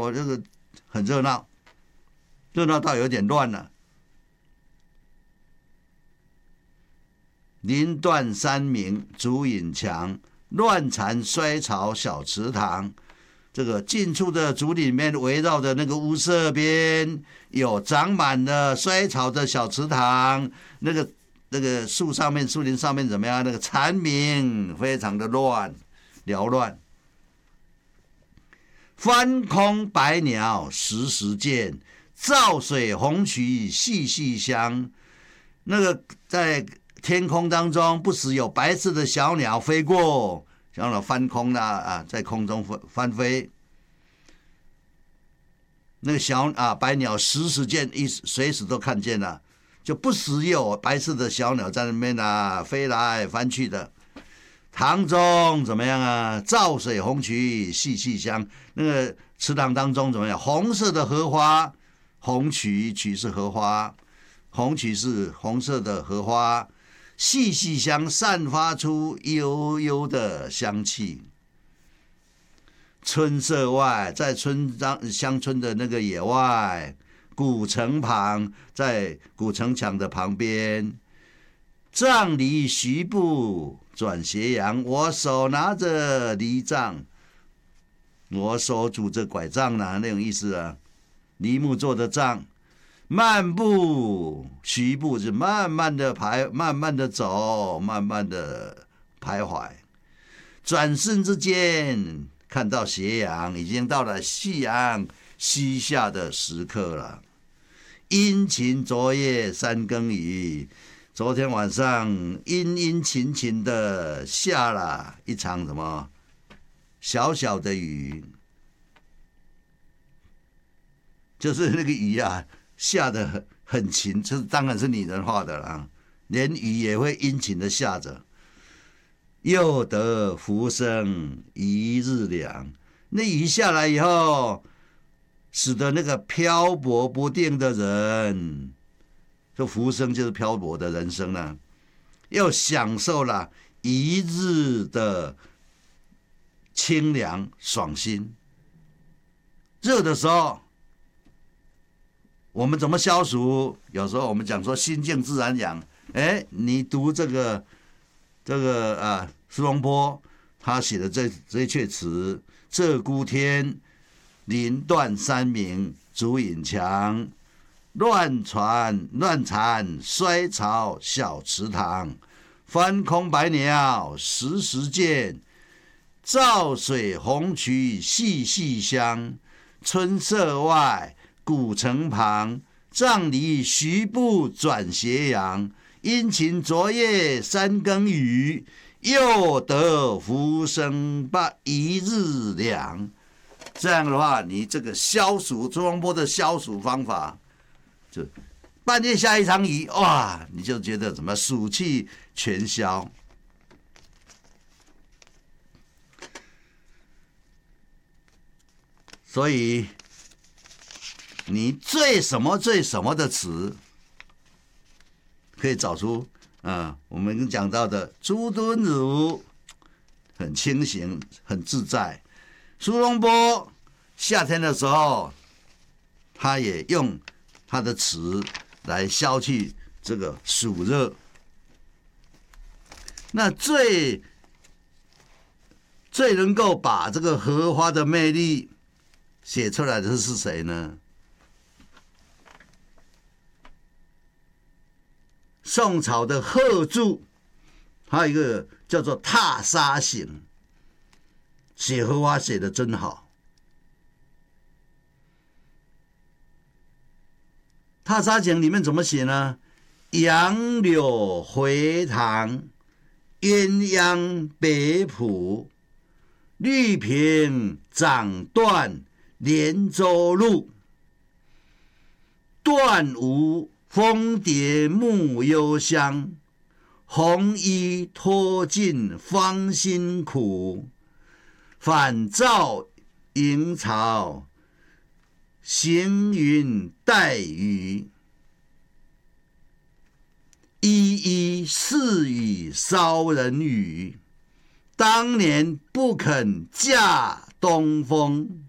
哦，这个很热闹，热闹到有点乱了。林断山明，竹影墙，乱残衰草小池塘。这个近处的竹林里面围绕着那个屋舍边，有长满了衰草的小池塘。那个树林上面怎么样？那个蝉鸣非常的乱，缭乱。翻空白鸟时时见，照水红渠细细香。那个在天空当中，不时有白色的小鸟飞过，小鸟翻空啦在空中翻飞。那个白鸟时时见，随时都看见了，就不时有白色的小鸟在那边飞来翻去的。塘中怎么样啊？照水红渠细细香。那个池塘当中怎么样？红色的荷花，红渠是荷花，红渠是红色的荷花。细细香，散发出悠悠的香气。村舍外，在乡村的那个野外，古城旁，在古城墙的旁边，杖藜徐步转斜阳。我手拿着藜杖，我手拄着拐杖那种意思啊。梨木做的杖。漫步徐步是慢慢的走，慢慢的徘徊。转瞬之间，看到斜阳，已经到了夕阳西下的时刻了。阴晴昨夜三更雨，昨天晚上阴阴晴晴的下了一场什么小小的雨，就是那个雨啊。下得很晴，这当然是拟人化的啦。连雨也会阴晴的下着。又得浮生一日凉，那雨下来以后，使得那个漂泊不定的人，这浮生就是漂泊的人生了，又享受了一日的清凉爽心。热的时候。我们怎么消暑？有时候我们讲说心静自然凉。你读这个苏东坡他写的这一阙词：鹧鸪天，林断山明，竹影墙，乱残衰草小池塘。翻空白鸟时时见，照水红渠细细香。村舍外，古城旁，杖藜徐步转斜阳。阴晴昨夜三更雨，又得浮生一日凉。这样的话，你这个消暑，苏东坡的消暑方法，就半夜下一场雨，哇，你就觉得怎么暑气全消。所以你最什么的词，可以找出我们讲到的朱敦儒很清醒很自在，苏东坡夏天的时候，他也用他的词来消去这个暑热。那最能够把这个荷花的魅力写出来的是谁呢？宋朝的贺铸，还有一个叫做《踏沙行》，写荷花写得真好。《踏沙行》里面怎么写呢？杨柳回塘，鸳鸯北浦，绿萍掌断连州路，断无蜂蝶木幽香，红衣脱尽芳心苦。返照营巢，行云带雨。依依似雨骚人语，当年不肯嫁东风。